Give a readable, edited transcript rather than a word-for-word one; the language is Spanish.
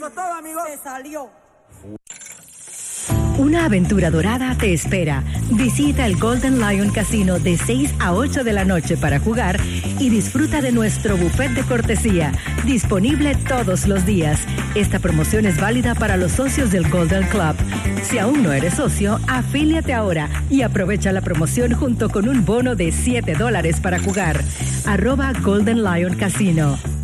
tenemos todo, amigos. Se salió. Una aventura dorada te espera. Visita el Golden Lion Casino de 6 a 8 de la noche para jugar y disfruta de nuestro buffet de cortesía, disponible todos los días. Esta promoción es válida para los socios del Golden Club. Si aún no eres socio, afíliate ahora y aprovecha la promoción junto con un bono de $7 para jugar. @Golden Lion Casino.